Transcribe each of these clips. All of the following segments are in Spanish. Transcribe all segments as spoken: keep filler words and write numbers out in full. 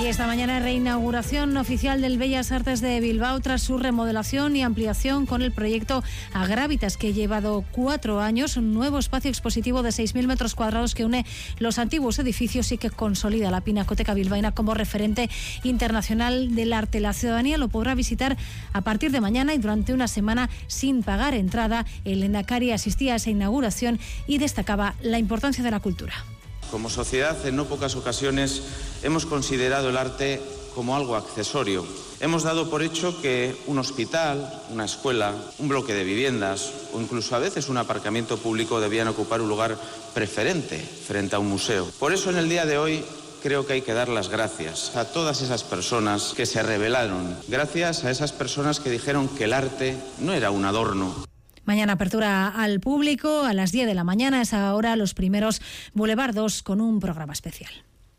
esta mañana reinauguración oficial del Bellas Artes de Bilbao tras su remodelación y ampliación con el proyecto Agrávitas, que ha llevado cuatro años, un nuevo espacio expositivo de seis mil metros cuadrados que une los antiguos edificios y que consolida la Pinacoteca Bilbaína como referente internacional del arte. La ciudadanía lo podrá visitar a partir de mañana y durante una semana sin pagar entrada. El Lehendakari asistía a esa inauguración y destacaba la importancia de la cultura. Como sociedad, en no pocas ocasiones hemos considerado el arte como algo accesorio. Hemos dado por hecho que un hospital, una escuela, un bloque de viviendas o incluso a veces un aparcamiento público debían ocupar un lugar preferente frente a un museo. Por eso, en el día de hoy, creo que hay que dar las gracias a todas esas personas que se rebelaron. Gracias a esas personas que dijeron que el arte no era un adorno. Mañana apertura al público a las diez de la mañana. Es ahora los primeros bulevardos con un programa especial.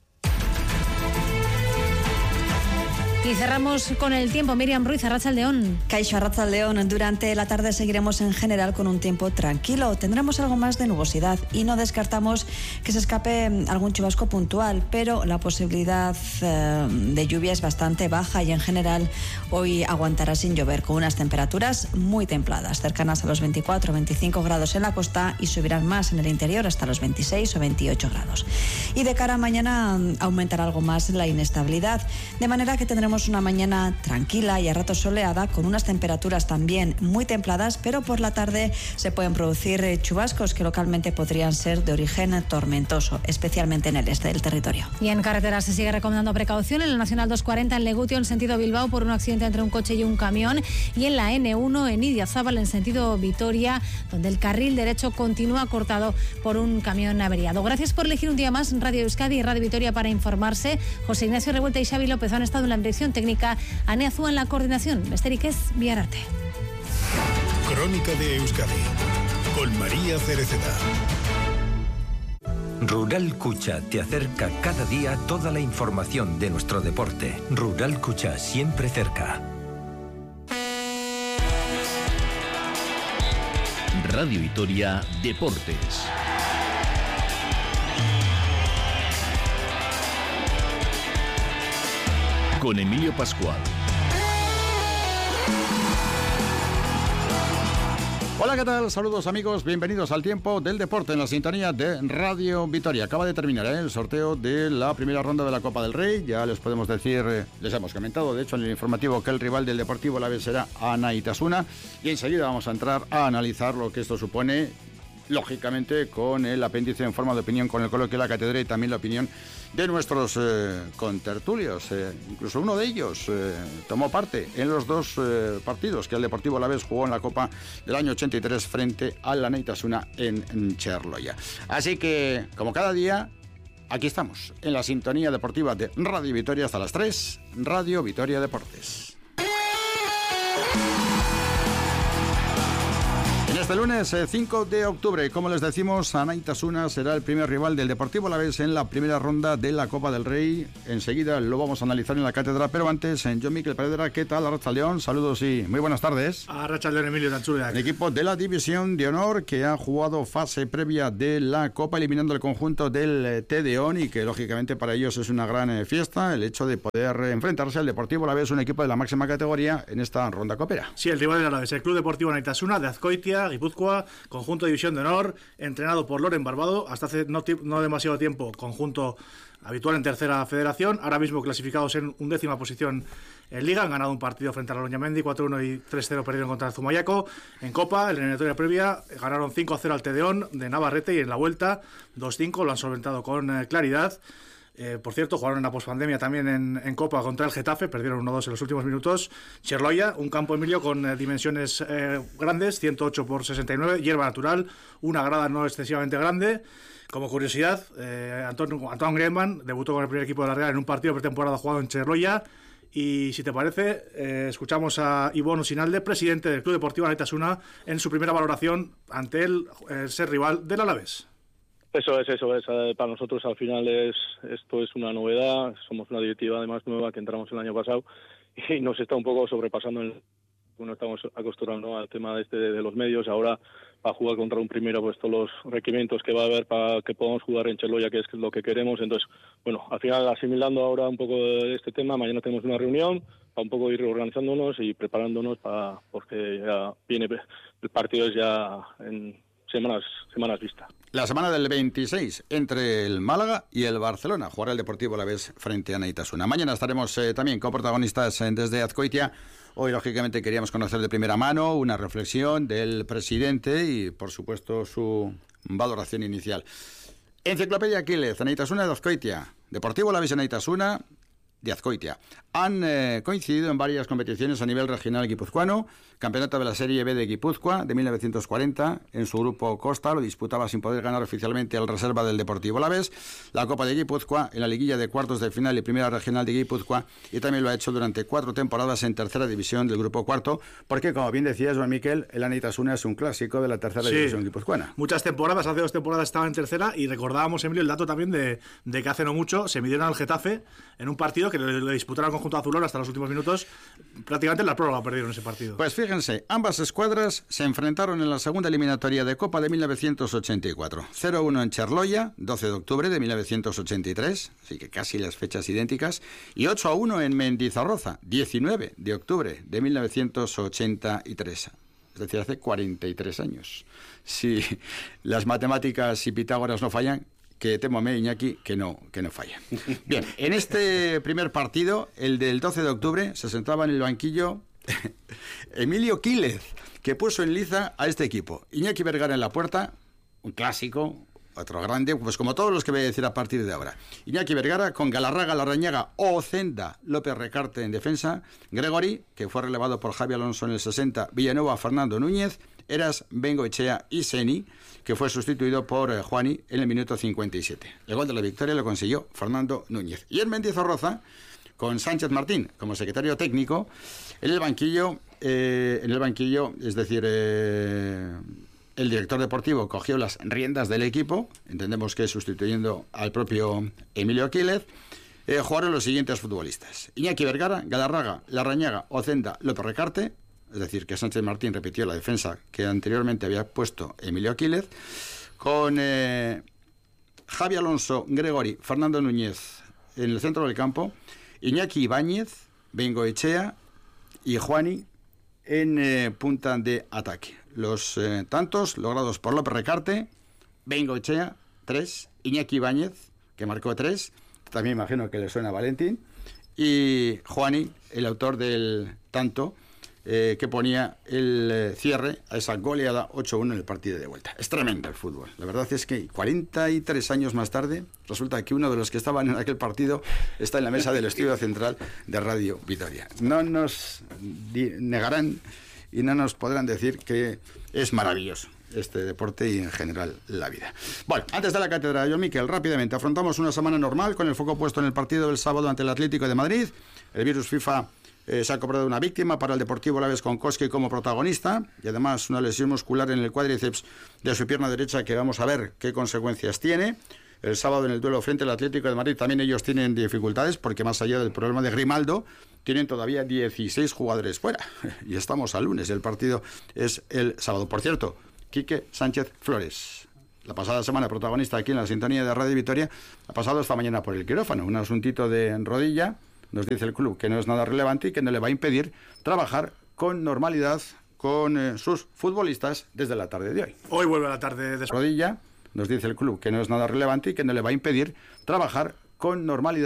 Y cerramos con el tiempo. Miriam Ruiz, Arratsaldeón. Kaixo, Arratsaldeón. Durante la tarde seguiremos en general con un tiempo tranquilo. Tendremos algo más de nubosidad y no descartamos que se escape algún chubasco puntual, pero la posibilidad eh, de lluvia es bastante baja y en general hoy aguantará sin llover, con unas temperaturas muy templadas, cercanas a los veinticuatro a veinticinco grados en la costa y subirán más en el interior hasta los veintiséis o veintiocho grados. Y de cara a mañana aumentará algo más la inestabilidad, de manera que tendremos una mañana tranquila y a ratos soleada, con unas temperaturas también muy templadas, pero por la tarde se pueden producir chubascos que localmente podrían ser de origen tormentoso, especialmente en el este del territorio. Y en carretera se sigue recomendando precaución en la Nacional doscientos cuarenta en Legutio en sentido Bilbao por un accidente entre un coche y un camión, y en la ene uno en Idiazábal en sentido Vitoria, donde el carril derecho continúa cortado por un camión averiado. Gracias por elegir un día más Radio Euskadi y Radio Vitoria para informarse. José Ignacio Revuelta y Xavi López han estado en la dirección técnica, Ane Azúa en la coordinación. Besterik ez, bihar arte. Crónica de Euskadi con María Cereceda. Rural Cucha te acerca cada día toda la información de nuestro deporte. Rural Cucha, siempre cerca. Radio Vitoria Deportes. Con Emilio Pascual. Hola, ¿qué tal? Saludos amigos, bienvenidos al tiempo del deporte en la sintonía de Radio Vitoria. Acaba de terminar ¿eh? el sorteo de la primera ronda de la Copa del Rey. Ya les podemos decir, eh, les hemos comentado de hecho en el informativo que el rival del Deportivo Alavés será Anaitasuna, y enseguida vamos a entrar a analizar lo que esto supone, lógicamente con el apéndice en forma de opinión con el coloquio de la cátedra y también la opinión de nuestros eh, contertulios. Eh, incluso uno de ellos eh, tomó parte en los dos eh, partidos que el Deportivo Alavés jugó en la Copa del año ochenta y tres frente al Anaitasuna en, en Cherloya. Así que, como cada día, aquí estamos, en la sintonía deportiva de Radio Vitoria hasta las tres, Radio Vitoria Deportes. Este lunes cinco de octubre, como les decimos, Anaitasuna será el primer rival del Deportivo Alavés en la primera ronda de la Copa del Rey. Enseguida lo vamos a analizar en la cátedra, pero antes, en John Miquel Pedra, ¿qué tal? Arratsaldeón, saludos y muy buenas tardes. Arratsaldeón, Emilio Tanchula. El equipo de la División de Honor que ha jugado fase previa de la Copa, eliminando el conjunto del Tedeón, y que lógicamente para ellos es una gran fiesta el hecho de poder enfrentarse al Deportivo Alavés, un equipo de la máxima categoría en esta ronda copera. Sí, el rival del Alavés, el Club Deportivo Anaitasuna de Azcoitia, Guipúzcoa, conjunto de División de Honor, entrenado por Loren Barbado, hasta hace no, no demasiado tiempo, conjunto habitual en tercera federación, ahora mismo clasificados en undécima posición en Liga, han ganado un partido frente a la Loñamendi, cuatro uno y tres cero perdieron contra el Zumayaco. En Copa, en la eliminatoria previa, ganaron cinco a cero al Tedeón de Navarrete, y en la vuelta dos cinco, lo han solventado con eh, claridad. Eh, por cierto, jugaron en la pospandemia también en, en Copa contra el Getafe, perdieron uno dos en los últimos minutos. Cherloya, un campo, Emilio, con eh, dimensiones eh, grandes, ciento ocho por sesenta y nueve, hierba natural, una grada no excesivamente grande. Como curiosidad, eh, Anton, Antoine Griezmann debutó con el primer equipo de la Real en un partido de pretemporada jugado en Cherloya. Y si te parece, eh, escuchamos a Ivonne Osinalde, presidente del Club Deportivo Anaitasuna, en su primera valoración ante el, el ser rival del Alavés. Eso es, eso es. Para nosotros al final es esto es una novedad. Somos una directiva además nueva que entramos el año pasado y nos está un poco sobrepasando en no estamos acostumbrados, ¿no?, al tema este de, de los medios. Ahora para jugar contra un primero, pues todos los requerimientos que va a haber para que podamos jugar en Cheloya, que es lo que queremos. Entonces, bueno, al final asimilando ahora un poco de este tema, mañana tenemos una reunión para un poco ir organizándonos y preparándonos para, porque ya viene el partido es ya en semanas, semanas vista. La semana del veintiséis entre el Málaga y el Barcelona. Jugará el Deportivo Alavés frente a Neitasuna. Mañana estaremos eh, también con protagonistas eh, desde Azcoitia. Hoy, lógicamente, queríamos conocer de primera mano una reflexión del presidente y, por supuesto, su valoración inicial. Enciclopedia Aquiles, Neitasuna de Azcoitia. Deportivo Alavés de Neitasuna de Azcoitia. Han eh, coincidido en varias competiciones a nivel regional guipuzcoano. Campeonato de la Serie B de Guipúzcoa de mil novecientos cuarenta. En su grupo Costa lo disputaba sin poder ganar oficialmente al reserva del Deportivo Alavés. La Copa de Guipúzcoa en la liguilla de cuartos de final y primera regional de Guipúzcoa. Y también lo ha hecho durante cuatro temporadas en tercera división del grupo cuarto. Porque, como bien decías, Juan Miquel, el Neitasuna es un clásico de la tercera sí, división guipuzcoana. Muchas temporadas, hace dos temporadas estaba en tercera y recordábamos, Emilio, el dato también de, de que hace no mucho se midieron al Getafe en un partido que le, le disputaron al conjunto azulón hasta los últimos minutos. Prácticamente en la prórroga perdieron ese partido. Pues fíjense, ambas escuadras se enfrentaron en la segunda eliminatoria de Copa de mil novecientos ochenta y cuatro. cero uno en Cherloya, doce de octubre de mil novecientos ochenta y tres, así que casi las fechas idénticas, y ocho a uno en Mendizorroza, diecinueve de octubre de mil novecientos ochenta y tres. Es decir, hace cuarenta y tres años. Si las matemáticas y Pitágoras no fallan, que temome, Iñaki, que no, que no falla. Bien, en este primer partido, el del doce de octubre, se sentaba en el banquillo Emilio Quílez, que puso en liza a este equipo. Iñaki Vergara en la puerta, un clásico, otro grande, pues como todos los que voy a decir a partir de ahora. Iñaki Vergara con Galarraga, Larrañaga, Ocenda, López Recarte en defensa, Gregory, que fue relevado por Javi Alonso en el sesenta, Villanueva, Fernando Núñez, Eras, Bengoechea y Seni, que fue sustituido por eh, Juani en el minuto cincuenta y siete. El gol de la victoria lo consiguió Fernando Núñez. Y en Mendizorroza, con Sánchez Martín como secretario técnico, en el banquillo, eh, en el banquillo, es decir, eh, el director deportivo cogió las riendas del equipo, entendemos que sustituyendo al propio Emilio Quílez. Eh, jugaron los siguientes futbolistas: Iñaki Vergara, Galarraga, Larrañaga, Ocenda, López Recarte. Es decir, que Sánchez Martín repitió la defensa que anteriormente había puesto Emilio Quílez, con eh, Javi Alonso, Gregory, Fernando Núñez en el centro del campo, Iñaki Ibáñez, Bengoechea y Juani en eh, punta de ataque. Los eh, tantos logrados por López Recarte, Bengoechea, tres, Iñaki Ibáñez, que marcó tres, también imagino que le suena a Valentín, y Juani, el autor del tanto, Eh, que ponía el eh, cierre a esa goleada ocho uno en el partido de vuelta. Es tremendo el fútbol. La verdad es que cuarenta y tres años más tarde resulta que uno de los que estaban en aquel partido está en la mesa del estudio central de Radio Vitoria. No nos negarán y no nos podrán decir que es maravilloso este deporte y en general la vida. Bueno, antes de la cátedra, yo, Miquel, rápidamente afrontamos una semana normal con el foco puesto en el partido del sábado ante el Atlético de Madrid. El virus FIFA Eh, se ha cobrado una víctima para el Deportivo Alavés con Koski como protagonista y además una lesión muscular en el cuádriceps de su pierna derecha que vamos a ver qué consecuencias tiene. El sábado en el duelo frente al Atlético de Madrid también ellos tienen dificultades porque más allá del problema de Grimaldo tienen todavía dieciséis jugadores fuera y estamos al lunes, el partido es el sábado. Por cierto, Quique Sánchez Flores, la pasada semana protagonista aquí en la sintonía de Radio Vitoria, ha pasado esta mañana por el quirófano, un asuntito de rodilla. Nos dice el club que no es nada relevante y que no le va a impedir trabajar con normalidad con eh, sus futbolistas desde la tarde de hoy. Hoy vuelve a la tarde de rodilla. Nos dice el club que no es nada relevante y que no le va a impedir trabajar con normalidad